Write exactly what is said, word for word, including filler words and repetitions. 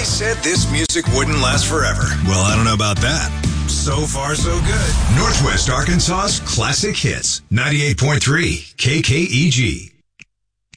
said this music wouldn't last forever. Well, I don't know about that. So far, so good. Northwest Arkansas's classic hits. ninety-eight point three K K E G.